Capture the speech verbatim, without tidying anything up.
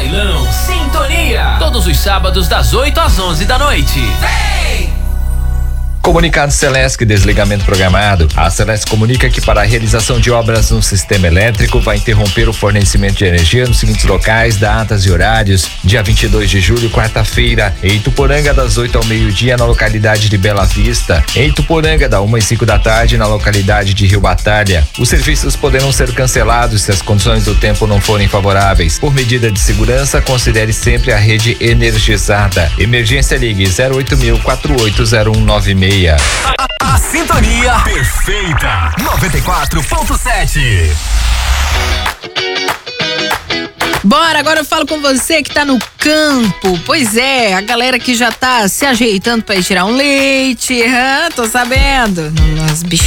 Bailão Sintonia. Todos os sábados das oito às onze da noite. Vem! Comunicado Celesc, desligamento programado. A Celesc comunica que para a realização de obras no sistema elétrico vai interromper o fornecimento de energia nos seguintes locais, datas e horários. Dia vinte e dois de julho, quarta-feira, em Ituporanga, das oito ao meio-dia, na localidade de Bela Vista. Em Ituporanga, da uma às cinco da tarde, na localidade de Rio Batalha. Os serviços poderão ser cancelados se as condições do tempo não forem favoráveis. Por medida de segurança, considere sempre a rede energizada. Emergência, ligue zero oito mil, quatro oito zero um nove seis. A, a sintonia perfeita. noventa e quatro ponto sete. Bora, agora eu falo com você que tá no campo. Pois é, a galera que já tá se ajeitando pra ir tirar um leite. Ah, tô sabendo. As bichinhas